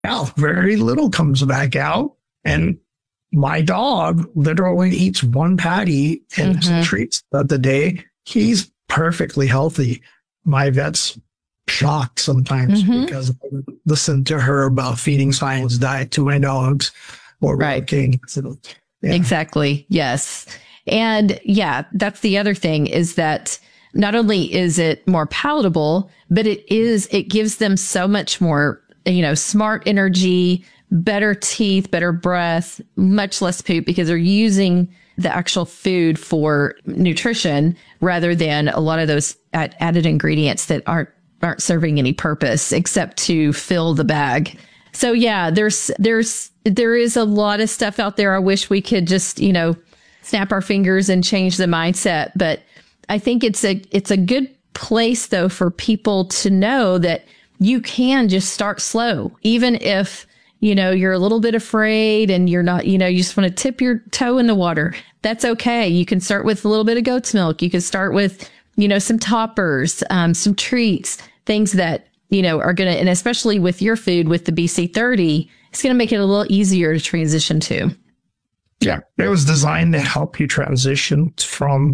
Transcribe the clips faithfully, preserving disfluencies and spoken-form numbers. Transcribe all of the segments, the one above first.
out. Very little comes back out. And my dog literally eats one patty and mm-hmm. some treats of the day. He's perfectly healthy. My vet's shocked sometimes mm-hmm. because I listen to her about feeding science diet to my dogs or right. working. So, yeah. Exactly. Yes. And yeah, that's the other thing is that not only is it more palatable, but it is, it gives them so much more, you know, smart energy, better teeth, better breath, much less poop because they're using the actual food for nutrition rather than a lot of those ad- added ingredients that aren't aren't serving any purpose except to fill the bag. So yeah, there's there's there is a lot of stuff out there. I wish we could just, you know, snap our fingers and change the mindset, but I think it's a it's a good place though for people to know that you can just start slow, even if you know, you're a little bit afraid and you're not, you know, you just want to tip your toe in the water. That's okay. You can start with a little bit of goat's milk. You can start with, you know, some toppers, um, some treats, things that, you know, are going to, and especially with your food, with the B C thirty, it's going to make it a little easier to transition to. Yeah. It was designed to help you transition from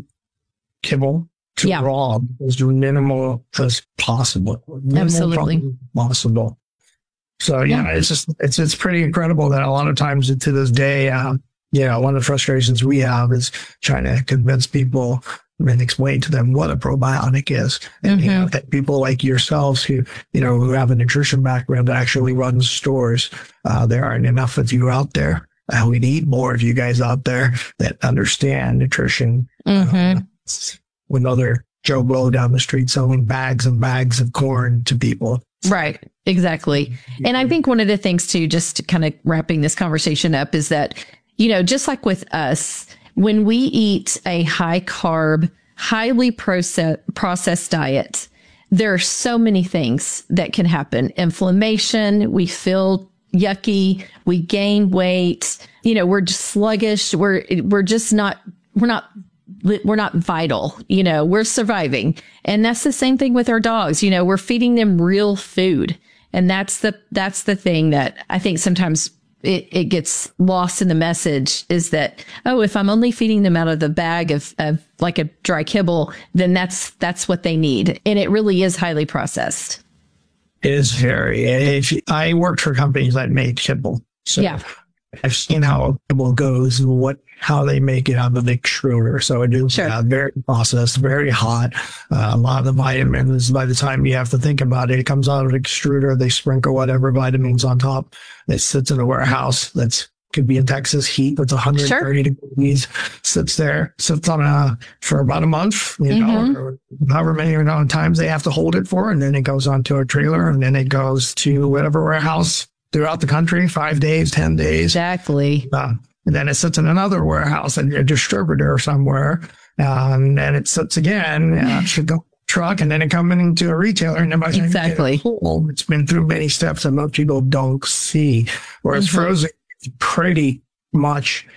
kibble to yeah. raw as minimal as possible. Minimal Absolutely. Possible. So, yeah, yeah, it's just, it's, it's pretty incredible that a lot of times to this day, um, you know, one of the frustrations we have is trying to convince people and explain to them what a probiotic is. And, mm-hmm. you know, that people like yourselves who, you know, who have a nutrition background actually run stores, uh, there aren't enough of you out there. Uh, we need more of you guys out there that understand nutrition. Mm-hmm. Uh, with other Joe Blow down the street selling bags and bags of corn to people. Right. Exactly. And I think one of the things too, just kind of wrapping this conversation up is that, you know, just like with us, when we eat a high carb, highly process, processed diet, there are so many things that can happen. Inflammation, we feel yucky, we gain weight, you know, we're just sluggish. We're, we're just not, we're not We're not vital, you know, we're surviving. And that's the same thing with our dogs. You know, we're feeding them real food. And that's the, that's the thing that I think sometimes it, it gets lost in the message is that, oh, if I'm only feeding them out of the bag of, of like a dry kibble, then that's, that's what they need. And it really is highly processed. It is very, if I worked for companies that made kibble. So yeah. I've seen how kibble goes and what, how they make it out of the extruder. So it is sure. uh, very processed, very hot. Uh, a lot of the vitamins, by the time you have to think about it, it comes out of the extruder. They sprinkle whatever vitamins on top. It sits in a warehouse that's could be in Texas heat. It's one hundred thirty sure. degrees. Sits there, sits on a for about a month. You mm-hmm. know, or however many amount of times they have to hold it for, and then it goes onto a trailer, and then it goes to whatever warehouse throughout the country. Five days, ten days, exactly. Uh, And then it sits in another warehouse and a distributor somewhere. Uh, and then it sits again, uh, should go truck, and then it comes into a retailer. And then by the time exactly. you get it full, it's been through many steps that most people don't see. Whereas mm-hmm. frozen, it's pretty much,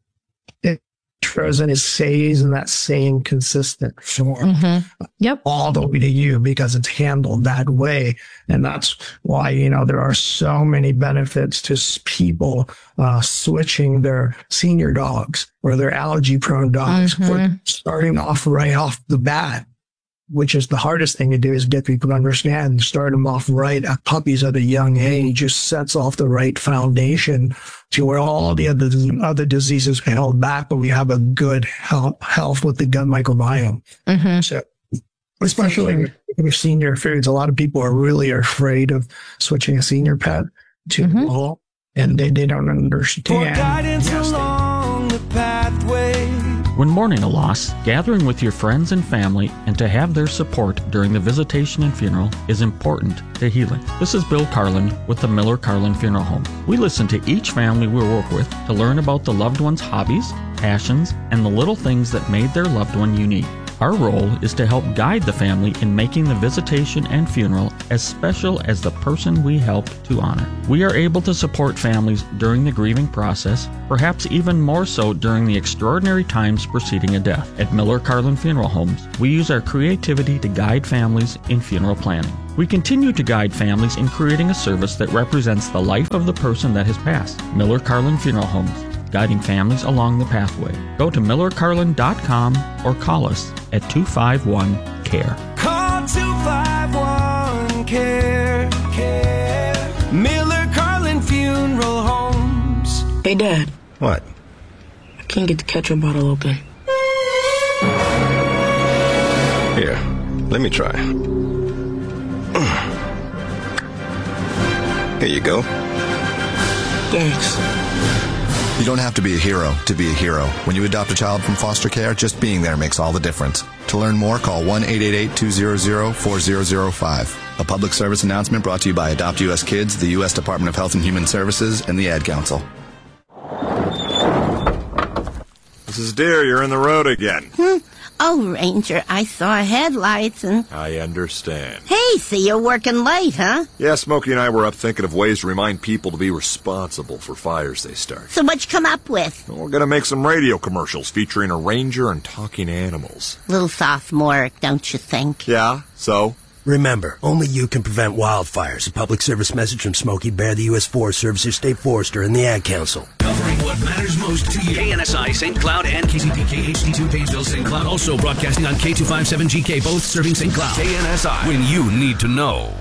it, frozen is stays in that same consistent form. Mm-hmm. Yep. All the way to you because it's handled that way. And that's why, you know, there are so many benefits to people uh, switching their senior dogs or their allergy prone dogs mm-hmm. or starting off right off the bat, which is the hardest thing to do is get people to understand, start them off right at puppies at a young age, just sets off the right foundation to where all the other, other diseases are held back, but we have a good health, health with the gut microbiome. Mm-hmm. So, especially with senior foods, a lot of people are really afraid of switching a senior pet to mm-hmm. all, and they, they don't understand. Guidance along the pathway. When mourning a loss, gathering with your friends and family and to have their support during the visitation and funeral is important to healing. This is Bill Carlin with the Miller Carlin Funeral Home. We listen to each family we work with to learn about the loved one's hobbies, passions, and the little things that made their loved one unique. Our role is to help guide the family in making the visitation and funeral as special as the person we help to honor. We are able to support families during the grieving process, perhaps even more so during the extraordinary times preceding a death. At Miller Carlin Funeral Homes, we use our creativity to guide families in funeral planning. We continue to guide families in creating a service that represents the life of the person that has passed. Miller Carlin Funeral Homes, guiding families along the pathway. Go to miller carlin dot com or call us at two five one, C A R E. Call two five one, C A R E, C A R E. Miller Carlin Funeral Homes. Hey, Dad. What? I can't get the ketchup bottle open. Here, let me try. Here you go. Thanks. You don't have to be a hero to be a hero. When you adopt a child from foster care, just being there makes all the difference. To learn more, call one eight eight eight, two hundred, four thousand five. A public service announcement brought to you by Adopt U S Kids, the U S Department of Health and Human Services, and the Ad Council. Missus Deere, you're in the road again. Hmm. Oh, Ranger, I saw headlights and... I understand. Hey, see, you're working late, huh? Yeah, Smokey and I were up thinking of ways to remind people to be responsible for fires they start. So what'd you come up with? Well, we're going to make some radio commercials featuring a ranger and talking animals. Little sophomoric, don't you think? Yeah, so? Remember, only you can prevent wildfires. A public service message from Smokey Bear, the U S Forest Service, your state forester, and the Ad Council. Covering what matters most to you. K N S I, Saint Cloud, and K C P K H D two, Painesville, Saint Cloud. Also broadcasting on K two fifty-seven G K, both serving Saint Cloud. K N S I, when you need to know.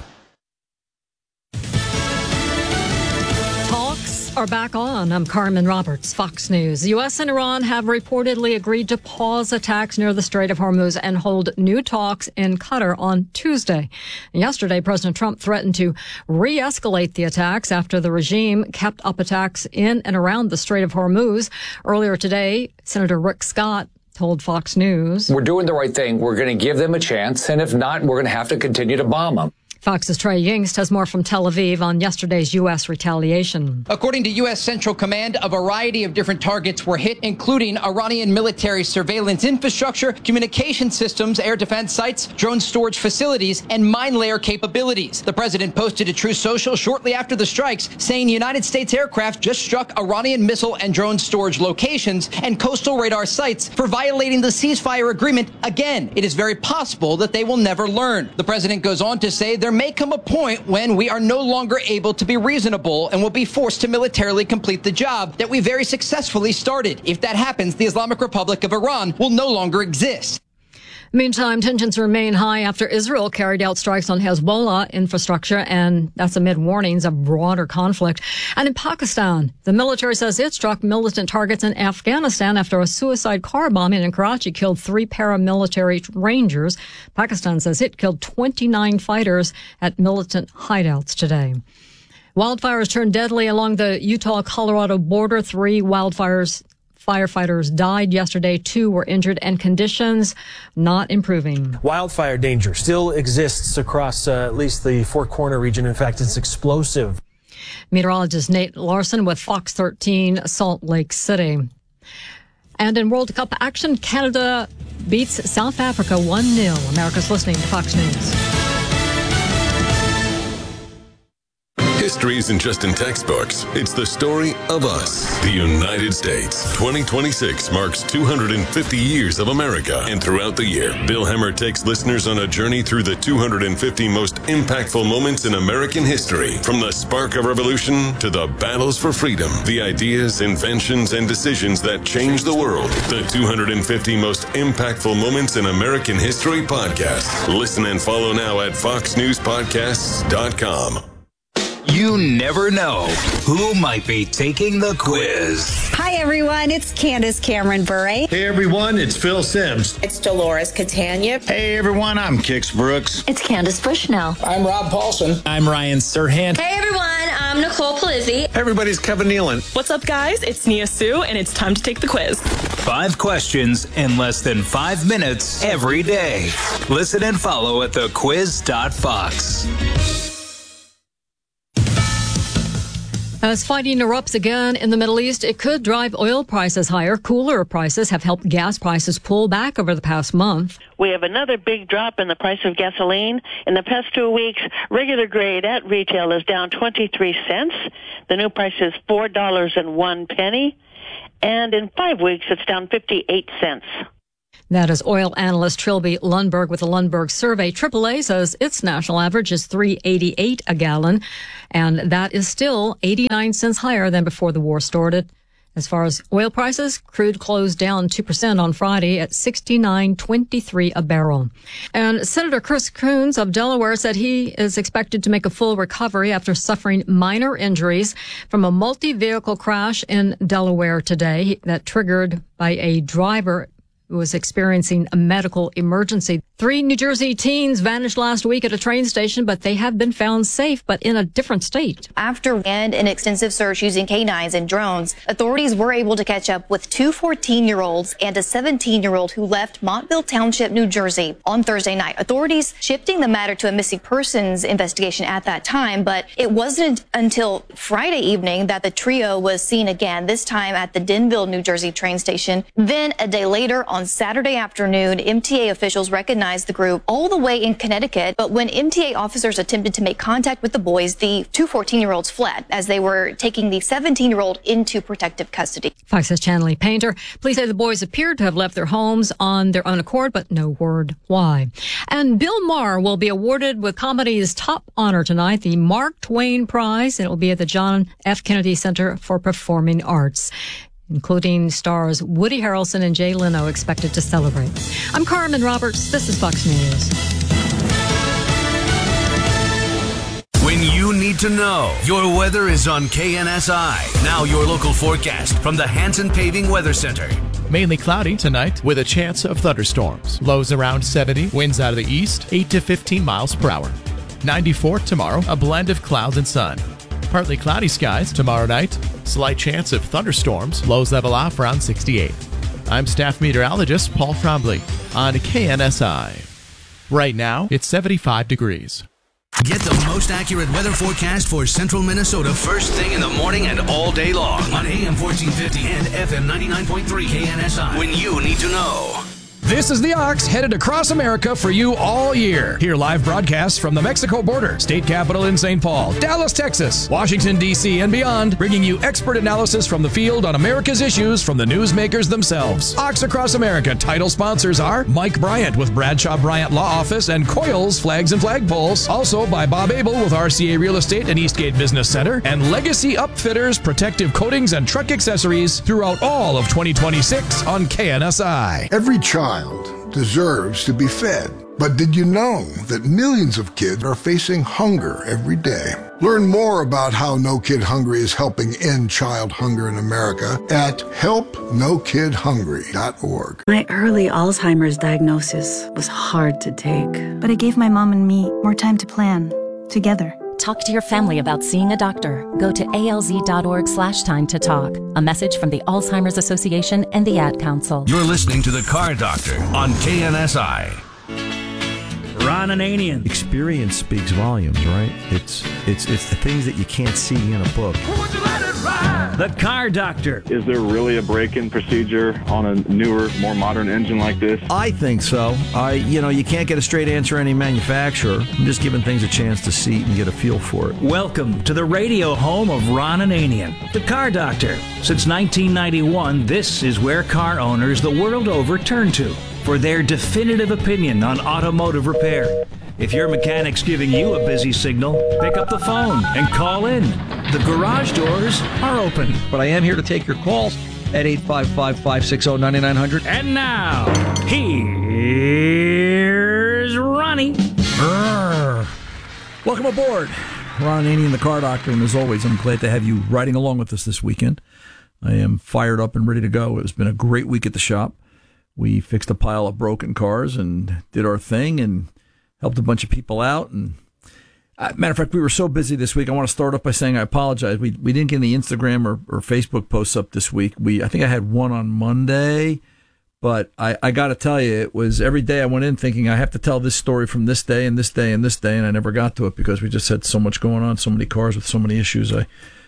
Are back on. I'm Carmen Roberts, Fox News. The U S and Iran have reportedly agreed to pause attacks near the Strait of Hormuz and hold new talks in Qatar on Tuesday. Yesterday, President Trump threatened to re-escalate the attacks after the regime kept up attacks in and around the Strait of Hormuz. Earlier today, Senator Rick Scott told Fox News, "We're doing the right thing. We're going to give them a chance, and if not, we're going to have to continue to bomb them." Fox's Trey Yingst has more from Tel Aviv on yesterday's U S retaliation. According to U S Central Command, a variety of different targets were hit, including Iranian military surveillance infrastructure, communication systems, air defense sites, drone storage facilities, and mine layer capabilities. The president posted a Truth Social shortly after the strikes, saying United States aircraft just struck Iranian missile and drone storage locations and coastal radar sites for violating the ceasefire agreement. Again, it is very possible that they will never learn. The president goes on to say there may come a point when we are no longer able to be reasonable and will be forced to militarily complete the job that we very successfully started. If that happens, the Islamic Republic of Iran will no longer exist. Meantime, tensions remain high after Israel carried out strikes on Hezbollah infrastructure, and that's amid warnings of broader conflict. And in Pakistan, the military says it struck militant targets in Afghanistan after a suicide car bombing in Karachi killed three paramilitary rangers. Pakistan says it killed twenty-nine fighters at militant hideouts today. Wildfires turned deadly along the Utah-Colorado border. Three wildfires Firefighters died yesterday. Two were injured, and conditions not improving. Wildfire danger still exists across uh, at least the Four Corner region. In fact, it's explosive. Meteorologist Nate Larson with Fox thirteen, Salt Lake City. And in World Cup action, Canada beats South Africa one nil. America's listening to Fox News. History isn't just in textbooks. It's the story of us, the United States. twenty twenty-six marks two hundred fifty years of America. And throughout the year, Bill Hemmer takes listeners on a journey through the two hundred fifty most impactful moments in American history. From the spark of revolution to the battles for freedom, the ideas, inventions, and decisions that changed the world. The two hundred fifty most impactful moments in American history podcast. Listen and follow now at fox news podcasts dot com. You never know who might be taking the quiz. Hi, everyone. It's Candace Cameron Bure. Hey, everyone. It's Phil Sims. It's Dolores Catania. Hey, everyone. I'm Kix Brooks. It's Candace Bushnell. I'm Rob Paulson. I'm Ryan Serhant. Hey, everyone. I'm Nicole Palizzi. Hey, everybody's Kevin Nealon. What's up, guys? It's Nia Sue, and it's time to take the quiz. Five questions in less than five minutes every day. Listen and follow at the quiz dot fox. As fighting erupts again in the Middle East, it could drive oil prices higher. Cooler prices have helped gas prices pull back over the past month. We have another big drop in the price of gasoline. In the past two weeks, regular grade at retail is down twenty-three cents. The new price is four dollars and one penny. And in five weeks, it's down fifty-eight cents. That is oil analyst Trilby Lundberg with the Lundberg survey. triple A says its national average is three dollars and eighty-eight cents a gallon, and that is still eighty-nine cents higher than before the war started. As far as oil prices, crude closed down two percent on Friday at sixty-nine twenty-three a barrel. And Senator Chris Coons of Delaware said he is expected to make a full recovery after suffering minor injuries from a multi-vehicle crash in Delaware today that triggered by a driver who was experiencing a medical emergency. Three New Jersey teens vanished last week at a train station, but they have been found safe, but in a different state. After and an extensive search using canines and drones, authorities were able to catch up with two fourteen-year-olds and a seventeen-year-old who left Montville Township, New Jersey on Thursday night. Authorities shifting the matter to a missing persons investigation at that time, but it wasn't until Friday evening that the trio was seen again, this time at the Denville, New Jersey train station. Then a day later, on Saturday afternoon, M T A officials recognized the group all the way in Connecticut, but when M T A officers attempted to make contact with the boys, the two fourteen-year-olds fled as they were taking the seventeen-year-old into protective custody. Fox's Chanley Painter. Police say the boys appeared to have left their homes on their own accord, but no word why. And Bill Maher will be awarded with comedy's top honor tonight, the Mark Twain Prize, and it will be at the John F. Kennedy Center for Performing Arts, including stars Woody Harrelson and Jay Leno expected to celebrate. I'm Carmen Roberts. This is Fox News. When you need to know, your weather is on K N S I. Now your local forecast from the Hanson Paving Weather Center. Mainly cloudy tonight with a chance of thunderstorms. Lows around seventy, winds out of the east, eight to fifteen miles per hour. ninety-four tomorrow, a blend of clouds and sun. Partly cloudy skies tomorrow night. Slight chance of thunderstorms. Lows level off around sixty-eight. I'm staff meteorologist Paul Trombley on K N S I. Right now, it's seventy-five degrees. Get the most accurate weather forecast for central Minnesota first thing in the morning and all day long on A M fourteen fifty and F M ninety-nine point three K N S I. When you need to know. This is the Ox headed across America for you all year. Hear live broadcasts from the Mexico border, state capital in Saint Paul, Dallas, Texas, Washington, D C, and beyond, bringing you expert analysis from the field on America's issues from the newsmakers themselves. Ox Across America title sponsors are Mike Bryant with Bradshaw Bryant Law Office and Coils Flags and Flagpoles. Also by Bob Abel with R C A Real Estate and Eastgate Business Center, and Legacy Upfitters, protective coatings and truck accessories throughout all of twenty twenty-six on K N S I. Every child deserves to be fed. But did you know that millions of kids are facing hunger every day? Learn more about how No Kid Hungry is helping end child hunger in America at help no kid hungry dot org. My early Alzheimer's diagnosis was hard to take, but it gave my mom and me more time to plan together. Talk to your family about seeing a doctor. Go to A L Z dot org slash time to talk. A message from the Alzheimer's Association and the Ad Council. You're listening to The Car Doctor on K N S I. Ron Ananian. Experience speaks volumes, right? It's it's it's the things that you can't see in a book. The Car Doctor. Is there really a break-in procedure on a newer, more modern engine like this? I think so. I, you know, you can't get a straight answer any manufacturer. I'm just giving things a chance to see and get a feel for it. Welcome to the radio home of Ron Ananian, The Car Doctor. Since nineteen ninety-one, this is where car owners the world over turn to for their definitive opinion on automotive repair. If your mechanic's giving you a busy signal, pick up the phone and call in. The garage doors are open. But I am here to take your calls at eight five five, five six zero, nine nine zero zero. And now, here's Ronnie. Brr. Welcome aboard. Ron Ananian, The Car Doctor, and as always, I'm glad to have you riding along with us this weekend. I am fired up and ready to go. It's been a great week at the shop. We fixed a pile of broken cars and did our thing and helped a bunch of people out. And uh, matter of fact, we were so busy this week. I want to start off by saying I apologize. We we didn't get any Instagram or, or Facebook posts up this week. We I think I had one on Monday, but I, I got to tell you, it was every day I went in thinking I have to tell this story from this day and this day and this day, and I never got to it because we just had so much going on, so many cars with so many issues. I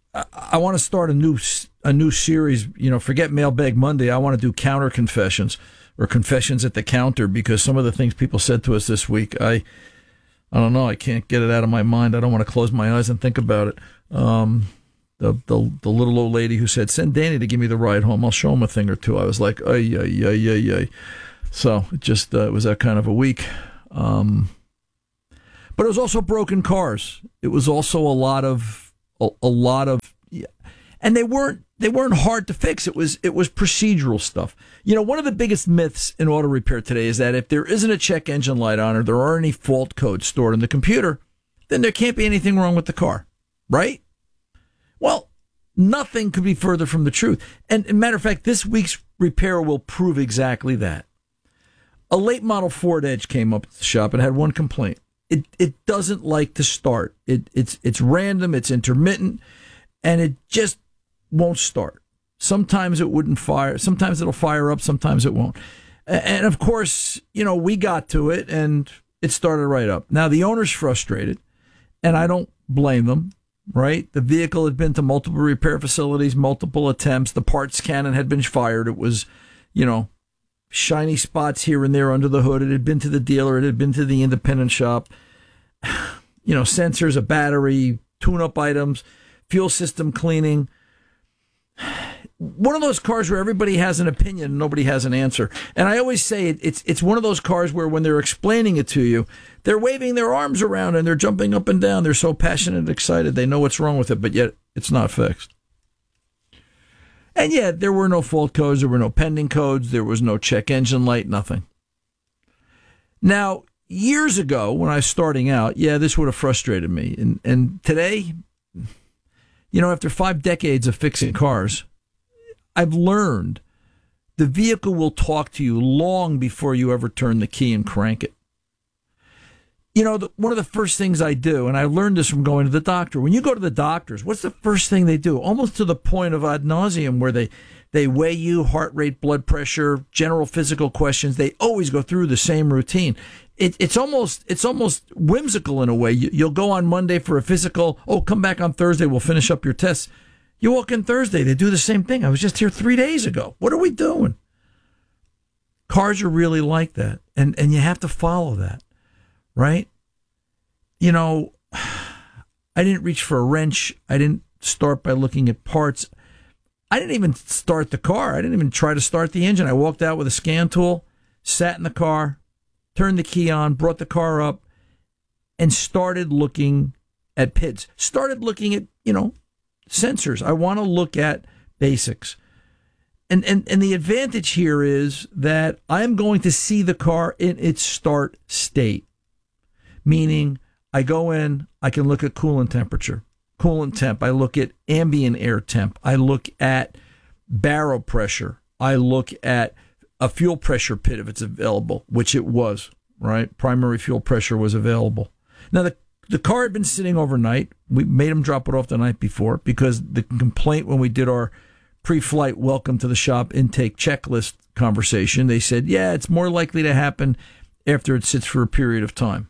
I, I want to start a new a new series. You know, forget Mailbag Monday. I want to do counter confessions or confessions at the counter, because some of the things people said to us this week, I I don't know. I can't get it out of my mind. I don't want to close my eyes and think about it. Um, the the the little old lady who said, "Send Danny to give me the ride home. I'll show him a thing or two." I was like, "Ay ay ay ay ay." So it just uh, it was that kind of a week. Um, but it was also broken cars. It was also a lot of a, a lot of, and they weren't they weren't hard to fix. It was it was procedural stuff. You know, one of the biggest myths in auto repair today is that if there isn't a check engine light on or there aren't any fault codes stored in the computer, then there can't be anything wrong with the car, right? Well, nothing could be further from the truth. And, as a matter of fact, this week's repair will prove exactly that. A late model Ford Edge came up at the shop and had one complaint. It it doesn't like to start. It it's it's random, it's intermittent, and it just won't start. Sometimes it wouldn't fire. Sometimes it'll fire up. Sometimes it won't. And of course, you know, we got to it and it started right up. Now the owner's frustrated, and I don't blame them. Right, the vehicle had been to multiple repair facilities, multiple attempts. The parts cannon had been fired. It was, you know, shiny spots here and there under the hood. It had been to the dealer. It had been to the independent shop. You know, sensors, a battery, tune-up items, fuel system cleaning. One of those cars where everybody has an opinion and nobody has an answer. And I always say it, it's it's one of those cars where when they're explaining it to you, they're waving their arms around and they're jumping up and down. They're so passionate and excited. They know what's wrong with it, but yet it's not fixed. And yet there were no fault codes. There were no pending codes. There was no check engine light, nothing. Now, years ago when I was starting out, yeah, this would have frustrated me. And, and today, you know, after five decades of fixing cars, I've learned the vehicle will talk to you long before you ever turn the key and crank it. You know, the, one of the first things I do, and I learned this from going to the doctor, when you go to the doctors, what's the first thing they do? Almost to the point of ad nauseum, where they, they weigh you, heart rate, blood pressure, general physical questions. They always go through the same routine. It, it's almost it's almost whimsical in a way. You, you'll go on Monday for a physical. Oh, come back on Thursday. We'll finish up your tests. You walk in Thursday, they do the same thing. I was just here three days ago. What are we doing? Cars are really like that, and and you have to follow that, right? You know, I didn't reach for a wrench. I didn't start by looking at parts. I didn't even start the car. I didn't even try to start the engine. I walked out with a scan tool, sat in the car, turned the key on, brought the car up, and started looking at P I Ds. Started looking at, you know, sensors. I want to look at basics. And, and and the advantage here is that I'm going to see the car in its start state. Meaning, I go in, I can look at coolant temperature, coolant temp. I look at ambient air temp. I look at barrel pressure. I look at a fuel pressure pit if it's available, which it was, right? Primary fuel pressure was available. Now, the The car had been sitting overnight. We made him drop it off the night before because the complaint when we did our pre-flight welcome to the shop intake checklist conversation, they said, yeah, it's more likely to happen after it sits for a period of time.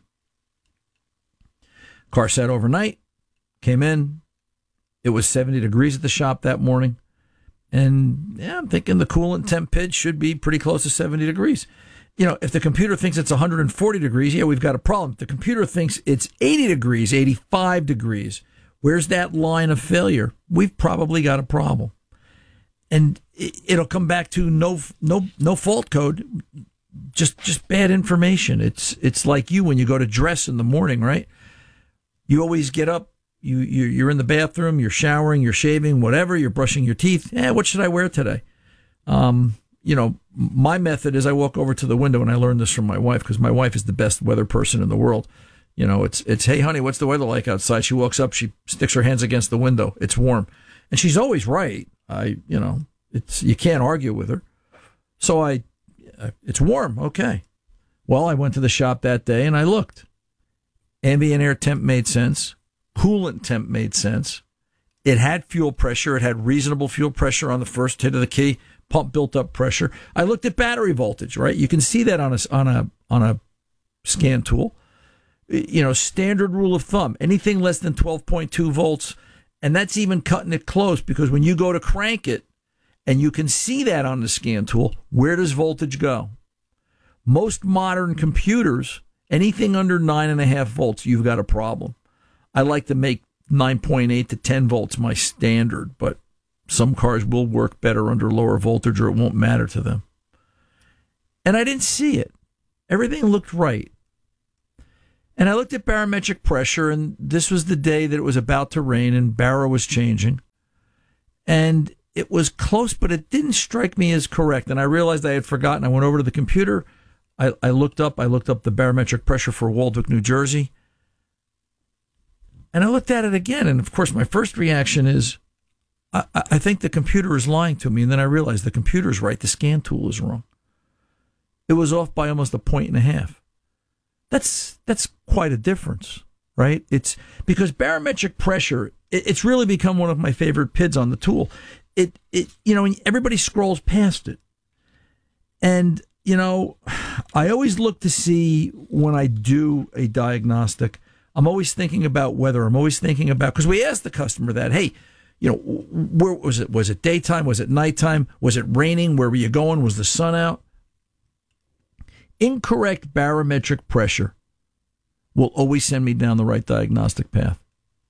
Car sat overnight, came in. It was seventy degrees at the shop that morning. And yeah, I'm thinking the coolant temp P I D should be pretty close to seventy degrees. You know, if the computer thinks it's one hundred forty degrees, yeah, we've got a problem. If the computer thinks it's eighty degrees, eighty-five degrees, where's that line of failure? We've probably got a problem. And it'll come back to no no no fault code, just just bad information. It's it's like you when you go to dress in the morning, right? You always get up, you, you you're in the bathroom, you're showering, you're shaving, whatever, you're brushing your teeth. Eh, what should I wear today? Um You know, my method is I walk over to the window, and I learned this from my wife because my wife is the best weather person in the world. You know, it's, it's, hey, honey, what's the weather like outside? She walks up, she sticks her hands against the window. It's warm. And she's always right. I, you know, it's, you can't argue with her. So I, it's warm. Okay. Well, I went to the shop that day and I looked. Ambient air temp made sense. Coolant temp made sense. It had fuel pressure. It had reasonable fuel pressure on the first hit of the key. Pump built up pressure. I looked at battery voltage, right? You can see that on a, on a, on a scan tool. You know, standard rule of thumb, anything less than twelve point two volts And that's even cutting it close, because when you go to crank it, and you can see that on the scan tool, where does voltage go? Most modern computers, anything under nine and a half volts, you've got a problem. I like to make nine point eight to ten volts my standard, but some cars will work better under lower voltage, or it won't matter to them. And I didn't see it. Everything looked right. And I looked at barometric pressure, and this was the day that it was about to rain, and baro was changing. And it was close, but it didn't strike me as correct. And I realized I had forgotten. I went over to the computer. I, I looked up. I looked up the barometric pressure for Waldwick, New Jersey. And I looked at it again. And, of course, my first reaction is, I, I think the computer is lying to me. And then I realized the computer's right. The scan tool is wrong. It was off by almost a point and a half. That's that's quite a difference, right? It's because barometric pressure, it, it's really become one of my favorite P I Ds on the tool. It, it, you know, everybody scrolls past it. And, you know, I always look to see when I do a diagnostic, I'm always thinking about weather. I'm always thinking about, because we asked the customer that, hey, you know, where was it? Was it daytime? Was it nighttime? Was it raining? Where were you going? Was the sun out? Incorrect barometric pressure will always send me down the right diagnostic path.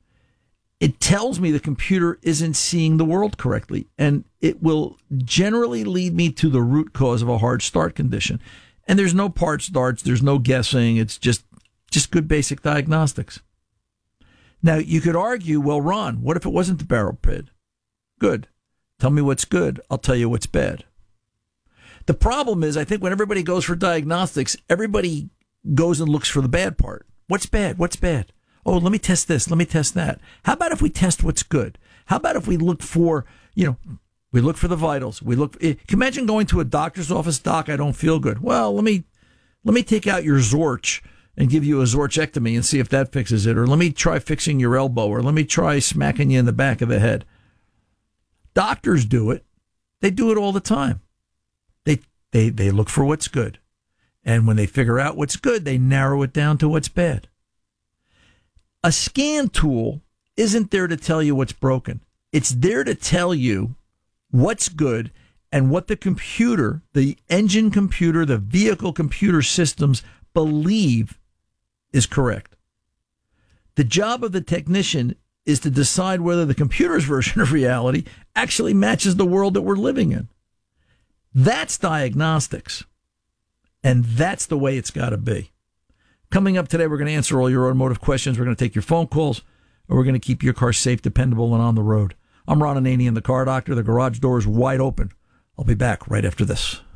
It tells me the computer isn't seeing the world correctly, and it will generally lead me to the root cause of a hard start condition. And there's no part starts, there's no guessing, it's just just good basic diagnostics. Now, you could argue, well, Ron, what if it wasn't the baro P I D? Good. Tell me what's good, I'll tell you what's bad. The problem is, I think when everybody goes for diagnostics, everybody goes and looks for the bad part. What's bad? What's bad? Oh, let me test this. Let me test that. How about if we test what's good? How about if we look for, you know, we look for the vitals. We look. Can you imagine going to a doctor's office? Doc, I don't feel good. Well, let me let me take out your Zorch and give you a Zorchectomy and see if that fixes it. Or let me try fixing your elbow. Or let me try smacking you in the back of the head. Doctors do it. They do it all the time. They they they look for what's good. And when they figure out what's good, they narrow it down to what's bad. A scan tool isn't there to tell you what's broken. It's there to tell you what's good and what the computer, the engine computer, the vehicle computer systems believe is correct. The job of the technician is to decide whether the computer's version of reality actually matches the world that we're living in. That's diagnostics. And that's the way it's got to be. Coming up today, we're going to answer all your automotive questions. We're going to take your phone calls, and we're going to keep your car safe, dependable, and on the road. I'm Ron Ananian, the Car Doctor. The garage door is wide open. I'll be back right after this.